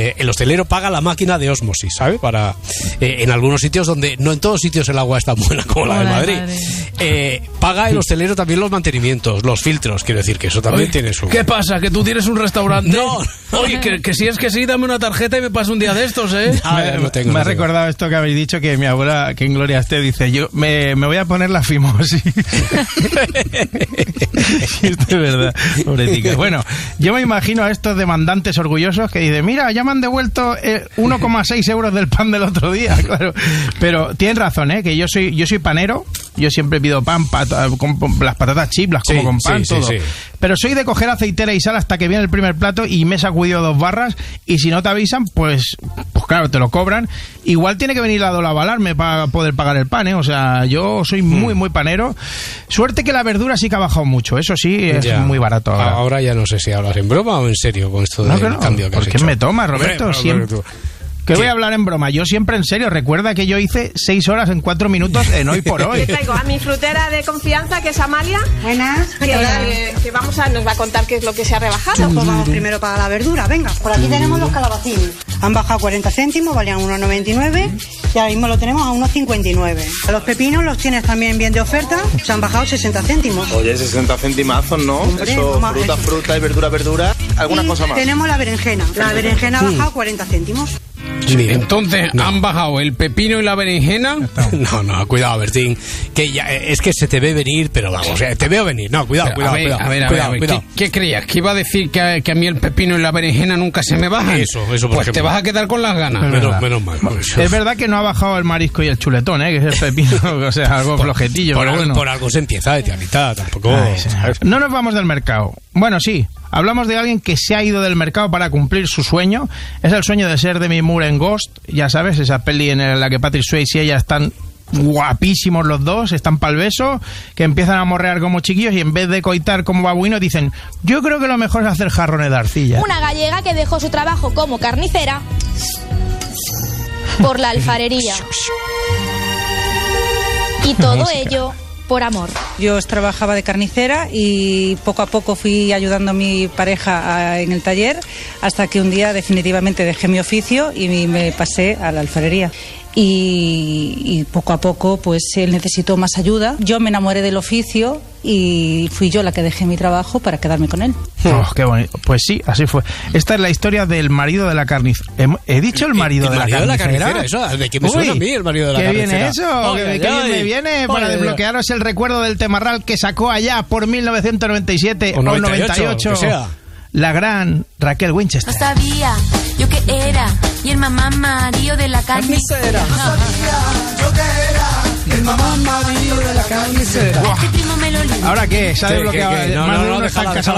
el hostelero paga la máquina de ósmosis, ¿sabes? Para en algunos sitios donde, no en todos sitios el agua es tan buena como la de Madrid. Paga el hostelero también los mantenimientos, los filtros, quiero decir que eso también tiene su... ¿Qué pasa? ¿Que tú tienes un restaurante? No. Oye, que si es que sí, dame una tarjeta y me paso un día de estos, ¿eh? Me ha recordado esto que habéis dicho, que mi abuela, que en gloria esté, dice, yo me voy a poner la fimosis. Esto es verdad, pobrecita. Bueno, yo me imagino a estos demandantes orgullosos que dicen, mira, ya me han devuelto 1,6 euros del pan del otro día, claro. Pero tienen razón, que yo soy panero, yo siempre pido pan, con las patatas chips, las como con pan, todo. Sí. Pero soy de coger aceitera y sal hasta que viene el primer plato y me he sacudido 2 barras, y si no te avisan, pues claro, te lo cobran. Igual tiene que venir la Dola a avalarme para poder pagar el pan, O sea, yo soy muy panero. Suerte que la verdura sí que ha bajado mucho, eso sí, es muy barato ahora. Ahora ya no sé si hablas en broma o en serio con esto del cambio que has hecho. ¿Por qué me tomas, Roberto? Siempre... Que voy a hablar en broma, yo siempre en serio. Recuerda que yo hice 6 horas en 4 minutos en Hoy por Hoy. Traigo a mi frutera de confianza, que es Amalia. Buenas. Que nos va a contar qué es lo que se ha rebajado. Pues vamos primero para la verdura, venga. Por aquí tenemos los calabacines. Han bajado 40 céntimos, valían 1,99 y ahora mismo lo tenemos a 1,59. Los pepinos los tienes también bien de oferta, se han bajado 60 céntimos. Oye, 60 centimazos, ¿no? Hombre, eso, fruta y verdura. ¿Alguna cosa más? Tenemos la berenjena. La berenjena ha bajado 40 céntimos. Entonces, ¿han bajado el pepino y la berenjena? No, cuidado, Bertín, que ya, es que se te ve venir, pero vamos, te veo venir. No, cuidado. A ver. ¿Qué creías? ¿Que iba a decir que a mí el pepino y la berenjena nunca se me bajan? Eso, por pues ejemplo. Te vas a quedar con las ganas. Menos mal. Es verdad que no ha bajado el marisco y el chuletón, que es el pepino, o sea, algo flojetillo. Por algo se empieza, de mitad, tampoco... No nos vamos del mercado. Bueno, sí. Hablamos de alguien que se ha ido del mercado para cumplir su sueño. Es el sueño de ser Demi Moore en Ghost. Ya sabes, esa peli en la que Patrick Swayze y ella están guapísimos los dos, están pa'l beso, que empiezan a morrear como chiquillos y en vez de coitar como babuinos dicen, yo creo que lo mejor es hacer jarrones de arcilla. Una gallega que dejó su trabajo como carnicera por la alfarería. Y todo ello... por amor. Yo trabajaba de carnicera y poco a poco fui ayudando a mi pareja en el taller hasta que un día definitivamente dejé mi oficio y me pasé a la alfarería. Y poco a poco pues él necesitó más ayuda. Yo me enamoré del oficio y fui yo la que dejé mi trabajo para quedarme con él. Qué bonito. Pues sí, así fue. Esta es la historia del marido de la carnicera. ¿He dicho el marido de la carnicera? Eso, ¿de qué me suena a mí el marido de la carnicera? ¿Qué viene eso? ¿Qué bien me viene para desbloquearos el recuerdo del Temarral que sacó allá por 1997 o 98? La gran Raquel Winchester. No sabía yo que era y el mamá Mario de la carnicera. No sabía yo que era el mamá Mario de la carnicera. ¿Ahora qué? ¿Se ha desbloqueado? No,